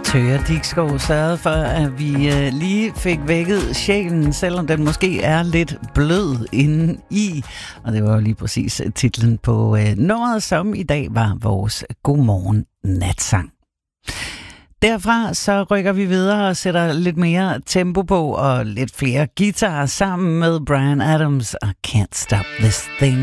Tøger Dikskov sørgede for, at vi lige fik vækket sjælen, selvom den måske er lidt blød inde i. Og det var jo lige præcis titlen på nummeret, som i dag var vores Godmorgen Natsang. Derfra så rykker vi videre og sætter lidt mere tempo på og lidt flere guitarer sammen med Bryan Adams og Can't Stop This Thing.